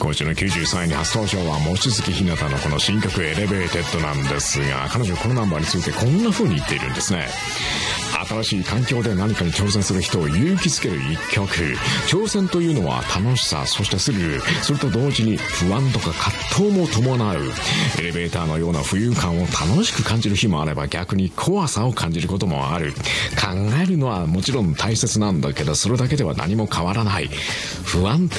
今週の93位に初登場は望月ひなたのこの新曲エレベーテッドなんですが、彼女このナンバーについてこんな風に言っているんですね。新しい環境で何かに挑戦する人を勇気づける一曲。挑戦というのは楽しさ、そしてスリル、それと同時に不安とか葛藤も伴う。エレベーターのような浮遊感を楽しく感じる日もあれば、逆に怖さを感じることもある。考えるのはもちろん大切なんだけど、それだけでは何も変わらない。不安定